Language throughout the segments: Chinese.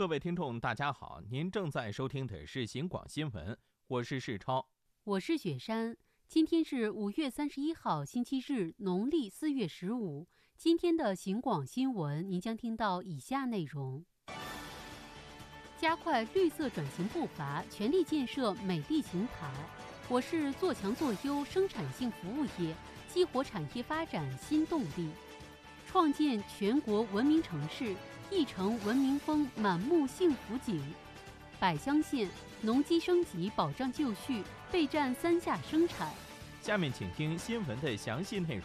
各位听众大家好，您正在收听的是刑广新闻，我是世超， 我是雪山。今天是5月31号星期日，农历4月15。今天的刑广新闻您将听到以下内容：加快绿色转型步伐，全力建设美丽邢台。我市做强做优生产性服务业，激活产业发展新动力，创建全国文明城市，一城文明风，满目幸福景。百乡县农机升级，保障就绪，备战3下生产。 下面请听新闻的详细内容。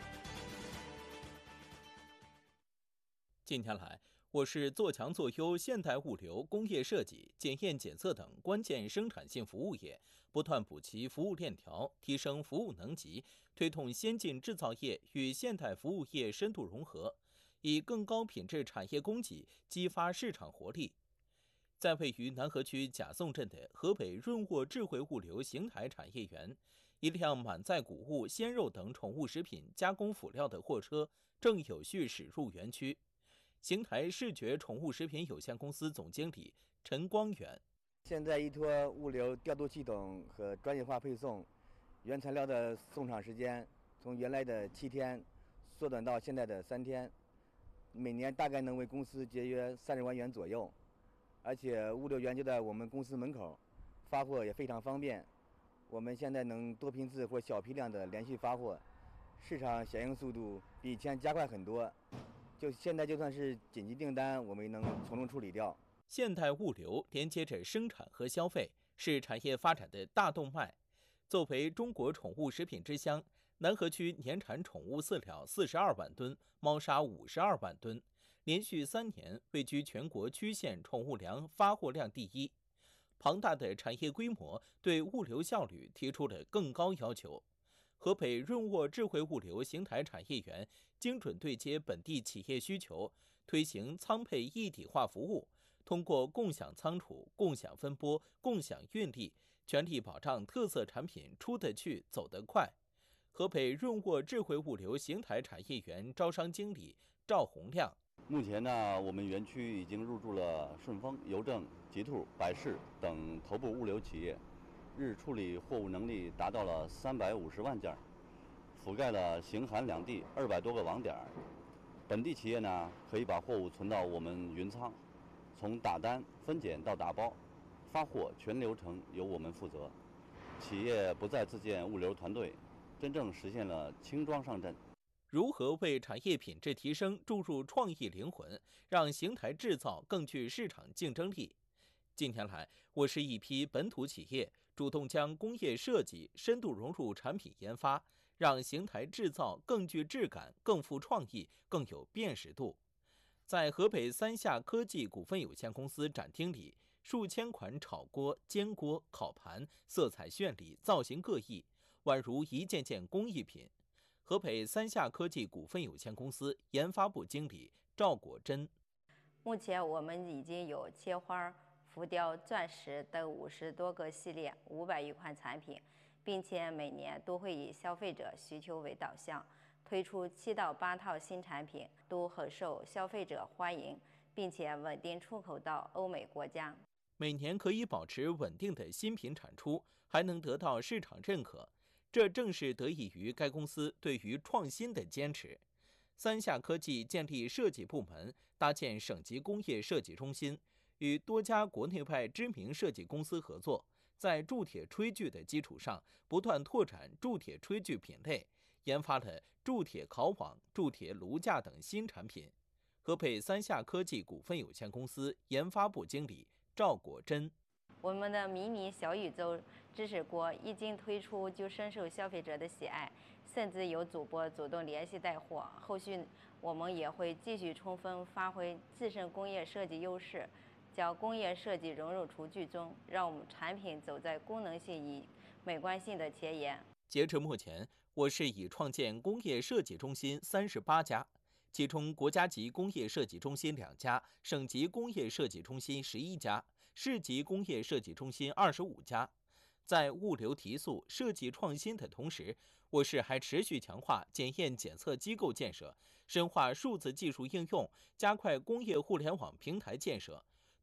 近年来，我市做强做优现代物流、工业设计、检验检测等关键生产性服务业，不断补齐服务链条，提升服务能级，推动先进制造业与现代服务业深度融合，以更高品质产业供给激发市场活力。在位于南河区贾宋镇的河北润沃智慧物流邢台产业园，一辆满载谷物、鲜肉等宠物食品加工辅料的货车正有序驶入园区。邢台视觉宠物食品有限公司总经理陈光远： 现在依托物流调度系统和专业化配送，原材料的送场时间从原来的7天缩短到现在的3天，每年大概能为公司节约30万元左右。而且物流园就在我们公司门口，发货也非常方便。我们现在能多批次或小批量的连续发货，市场响应速度比以前加快很多。现在就算是紧急订单，我们也能从中处理掉。 现代物流连接着生产和消费，是产业发展的大动脉。作为中国宠物食品之乡，南河区年产宠物饲料42万吨，猫砂52万吨。连续3年位居全国区县宠物粮发货量第一。庞大的产业规模对物流效率提出了更高要求。河北润沃智慧物流邢台产业园精准对接本地企业需求，推行仓配一体化服务，通过共享仓储、共享分拨、共享运力，全力保障特色产品出得去、走得快。河北润沃智慧物流邢台产业园招商经理赵洪亮： 目前呢，我们园区已经入驻了顺丰、邮政、极兔、百世等头部物流企业，日处理货物能力达到了350万件，覆盖了邢韩两地200多个网点。本地企业呢，可以把货物存到我们云仓，从打单、分拣到打包、发货全流程由我们负责。企业不再自建物流团队，真正实现了轻装上阵。 如何为产业品质提升注入创意灵魂，让邢台制造更具市场竞争力？近年来，我市一批本土企业主动将工业设计深度融入产品研发，让邢台制造更具质感、更富创意、更有辨识度。在河北3下科技股份有限公司展厅里，数千款炒锅、煎锅、烤盘，色彩绚丽，造型各异，宛如一件件工艺品。河北3下科技股份有限公司研发部经理赵果珍： 目前我们已经有切花、浮雕、钻石等50多个系列，500余款产品，并且每年都会以消费者需求为导向，推出7到8套新产品，都很受消费者欢迎，并且稳定出口到欧美国家。 每年可以保持稳定的新品产出，还能得到市场认可。这正是得益于该公司对于创新的坚持。3下科技建立设计部门，搭建省级工业设计中心，与多家国内外知名设计公司合作，在铸铁炊具的基础上，不断拓展铸铁炊具品类，研发了铸铁烤网、铸铁炉架等新产品。河北3下科技股份有限公司研发部经理赵果珍： 我们的迷你小宇宙知识锅一经推出就深受消费者的喜爱，甚至有主播主动联系带货。后续我们也会继续充分发挥自身工业设计优势，将工业设计融入厨具中，让我们产品走在功能性与美观性的前沿。 截至目前，我市已创建工业设计中心38家，其中国家级工业设计中心2家，省级工业设计中心11家，市级工业设计中心25家。在物流提速、设计创新的同时，我市还持续强化检验检测机构建设，深化数字技术应用，加快工业互联网平台建设，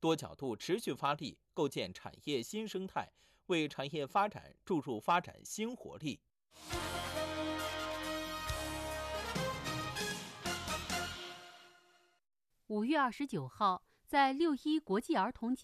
多角度持续发力，构建产业新生态，为产业发展注入发展新活力。 5月29号，在6.1国际儿童节